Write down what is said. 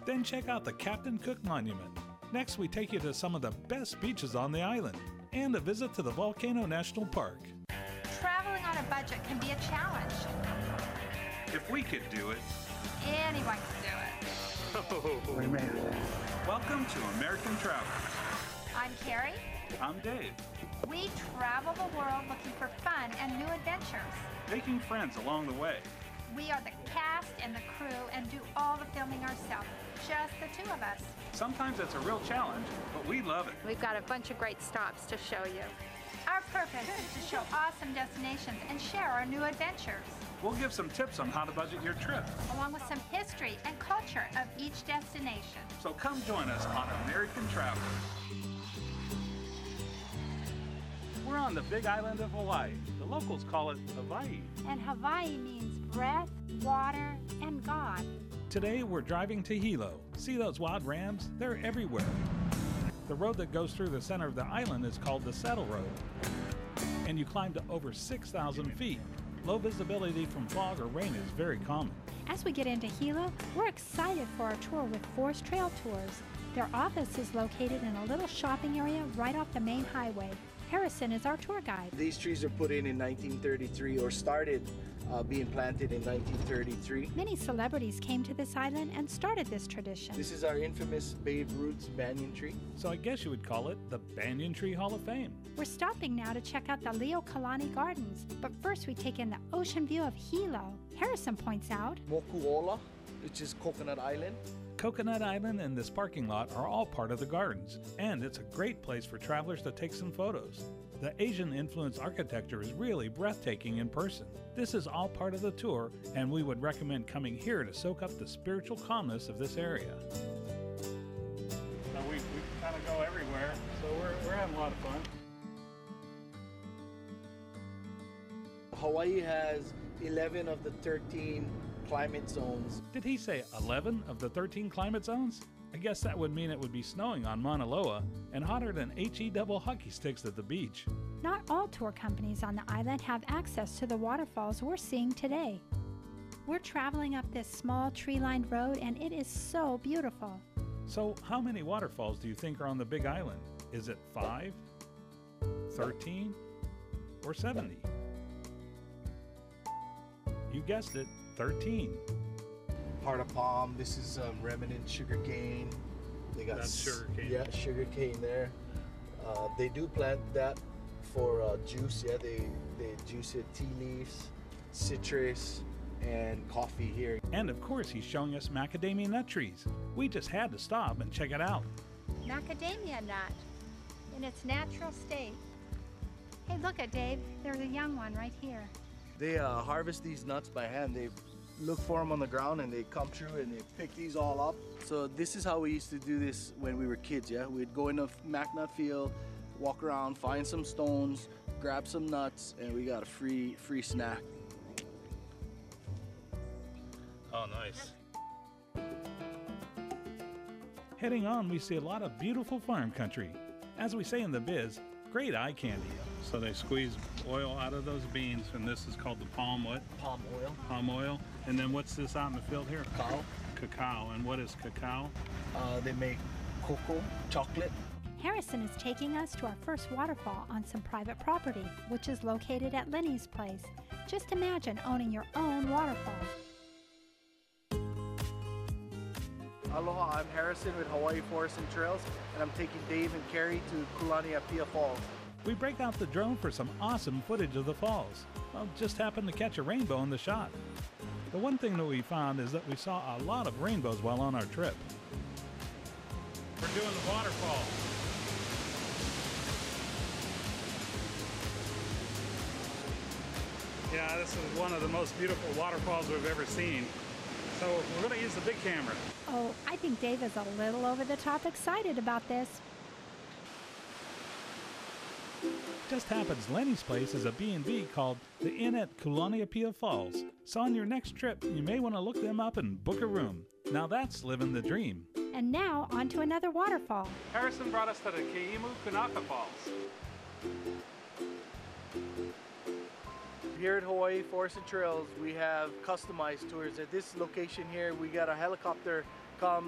Then check out the Captain Cook Monument. Next, we take you to some of the best beaches on the island and a visit to the Volcano National Park. Traveling on a budget can be a challenge. If we could do it. Anyone can do it. Oh, we made it. Welcome to American Travelers. I'm Carrie. I'm Dave. We travel the world looking for fun and new adventures. Making friends along the way. We are the cast and the crew and do all the filming ourselves, just the two of us. Sometimes it's a real challenge, but we love it. We've got a bunch of great stops to show you. Our purpose is to show awesome destinations and share our new adventures, We'll give some tips on how to budget your trip. along with some history and culture of each destination. So come join us on American Travelers. We're on the big island of Hawaii. The locals call it Hawaii. And Hawaii means breath, water, and God. Today we're driving to Hilo. See those wild rams? They're everywhere. The road that goes through the center of the island is called the Saddle Road. And you climb to over 6,000 feet. Low visibility from fog or rain is very common. As we get into Hilo, we're excited for our tour with Forest Trail Tours. Their office is located in a little shopping area right off the main highway. Harrison is our tour guide. These trees are put in 1933 or started being planted in 1933. Many celebrities came to this island and started this tradition. This is our infamous Babe Ruth's banyan tree. So I guess you would call it the Banyan Tree Hall of Fame. We're stopping now to check out the Leo Kalani Gardens, but first we take in the ocean view of Hilo. Harrison points out, Mokuola, which is Coconut Island. Coconut Island and this parking lot are all part of the gardens, and it's a great place for travelers to take some photos. The Asian-influenced architecture is really breathtaking in person. This is all part of the tour, and we would recommend coming here to soak up the spiritual calmness of this area. So we kind of go everywhere, so we're having a lot of fun. Hawaii has 11 of the 13 climate zones. Did he say 11 of the 13 climate zones? I guess that would mean it would be snowing on Mauna Loa and hotter than HE double hockey sticks at the beach. not all tour companies on the island have access to the waterfalls we're seeing today. We're traveling up this small tree-lined road and it is so beautiful. So how many waterfalls do you think are on the Big Island? Is it 5, 13, or 70? You guessed it, 13. Heart of palm. This is remnant sugarcane. They got That's sugarcane. Yeah, sugarcane there. They do plant that for juice. Yeah, they juice it. Tea leaves, citrus, and coffee here. And of course, he's showing us macadamia nut trees. We just had to stop and check it out. Macadamia nut in its natural state. Hey, look at Dave. There's a young one right here. They harvest these nuts by hand. They look for them on the ground and they come through and they pick these all up. So this is how we used to do this when we were kids, yeah? We'd go in a macnut field, walk around, find some stones, grab some nuts, and we got a free snack. Oh, nice. Heading on, we see a lot of beautiful farm country. As we say in the biz, great eye candy. So they squeeze oil out of those beans, and this is called the palm what? Palm oil. Palm oil. And then what's this out in the field here? Cacao. Cacao. And what is cacao? They make cocoa, chocolate. Harrison is taking us to our first waterfall on some private property, which is located at Lenny's place. Just imagine owning your own waterfall. Aloha, I'm Harrison with Hawaii Forest and Trails, and I'm taking Dave and Carrie to Kulaniapia Falls. We break out the drone for some awesome footage of the falls. Well, just happened to catch a rainbow in the shot. The one thing that we found is that we saw a lot of rainbows while on our trip. We're doing the waterfall. Yeah, this is one of the most beautiful waterfalls we've ever seen. So we're going to use the big camera. Oh, I think Dave is a little over the top excited about this. Just happens Lenny's place is a B&B called the Inn at Kulaniapia Falls. So on your next trip, you may want to look them up and book a room. Now that's living the dream. And now on to another waterfall. Harrison brought us to the Keimu Kunaka Falls. Here at Hawaii Forest and Trails, we have customized tours. At this location here, we got a helicopter come